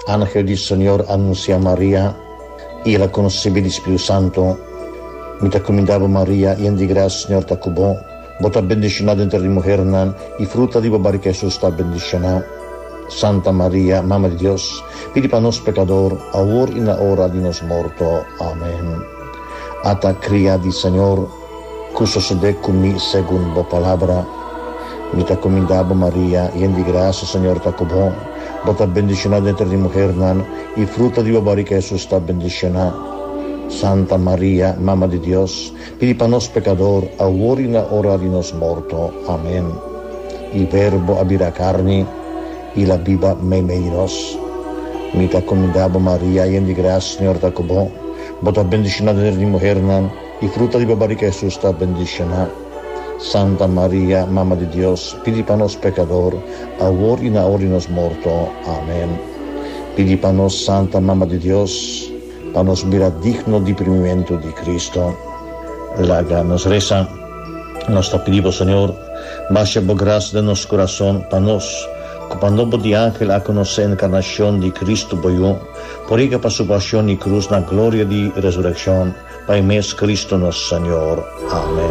Ángel del Señor anuncia a María y la concebió del Espíritu Santo. Mi te comendavo María, y en di gracia, Señor te cubó. Vos te bendicionada entre las mujeres, y fruta di barriga Jesús te bendicionada. Santa María, Mamma de Dios, pidi para nos pecador, ahora y en la hora de nos muerto. Amén. Ata cría di Señor, que sucede conmigo según vos palabra. Mi te comendavo María, y en di gracia, Señor te cubó. Vos te bendicionada entre las mujeres, y fruta di barriga Jesús te bendicionada. Santa María, Mamma de Dios, pidi para nos pecador, ahora y en la hora de nos muerto. Amén. Il Verbo abira carne, y la viva menos. Mi te comendavo María, y en di gracia, Señor te cubó. Vos te bendicionada entre las mujeres, y fruta di barriga Jesús te bendicionada. Santa María, Mamma de Dios, pidi para nos pecador, ahora y en la hora de nos muerto. Amén. Pidi para nos, Santa Mamma de Dios, para nos mirar digno de primimiento de Cristo. La nos reza, nos te pedimos, Señor, baja por gracia de nuestro corazón, para nos, cuando de ángel a conocer la encarnación de Cristo, por ella para su pasión y cruz, la gloria de resurrección, para mes Cristo nuestro Señor. Amén.